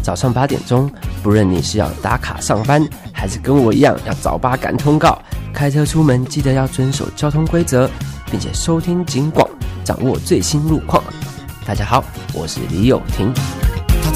早上8点钟，不论你是要打卡上班，还是跟我一样要早八赶通告，开车出门记得要遵守交通规则，并且收听警广，掌握最新路况。大家好，我是李友廷。